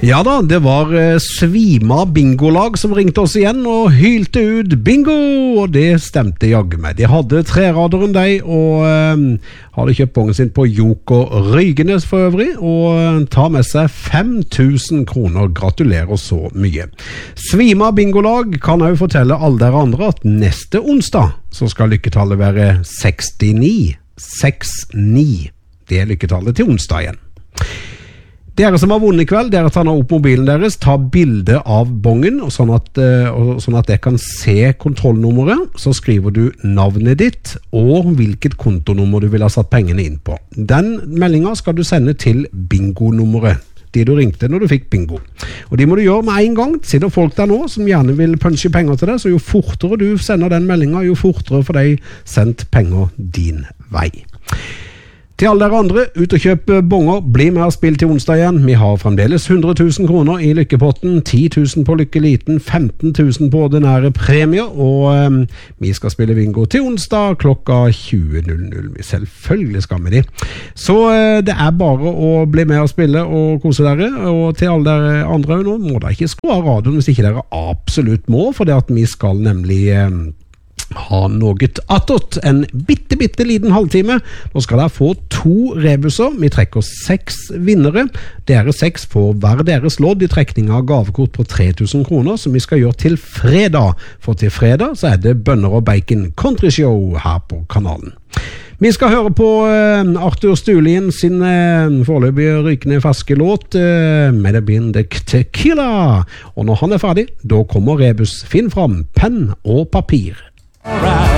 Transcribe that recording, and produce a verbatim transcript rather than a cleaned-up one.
Ja da, det var eh, Svima bingolag som ringte oss igjen og hylte ut bingo, og det stemte jaggu med. De hadde tre rader om deg, og eh, hadde kjøpt bongen sin på Joker Rygenes for øvrig, og eh, tar med seg fem tusen kroner. Gratulerer så mye. Svima bingolag kan også fortelle alle dere andre at neste onsdag så skal lykketallet være sekstini. sekstini. Det er lykketallet til onsdag igjen. Dere som har vunnet i kveld, dere tar nå opp mobilen deres, ta bilde av bongen, og sånn at, og sånn at jeg kan se kontrollnummeret. Så skriver du navnet ditt og hvilket kontonummer du vil ha satt pengene inn på. Den meldingen skal du sende til bingonummeret, de du ringte når du fikk bingo. Og de må du gjøre med en gang. Sitter folk der nå som gjerne vil punche penger til deg, så jo fortere du sender den meldingen, jo fortere får de sendt penger din vei. Til alle dere andre, ut og kjøp bonger, bli med og spill til onsdag igjen. Vi har fremdeles hundre tusen kroner i lykkepotten, ti tusen på lykkeliten, femten tusen på ordinære premier, og um, vi skal spille bingo til onsdag klokka tjue null null. Selvfølgelig skal vi det. Så uh, det er bare å bli med og spille og kose dere, og til alle dere andre nå må dere ikke skru av radioen hvis ikke dere absolutt må, for det at vi skal nemlig... Um, ha noe attåt, en bitte, bitte liten halvtime. Nå skal dere få to rebuser. Vi trekker seks vinnere. Dere seks får hver deres lodd i trekning av gavekort på tre tusen kroner, som vi skal gjøre til fredag. For til fredag så er det Bønner og Bacon Country Show her på kanalen. Vi skal høre på uh, Arthur Stulien sin uh, foreløpige rykende ferske låt uh, med det bindet Tequila. Og når han er ferdig, da kommer rebus. Finn fram penn og papir.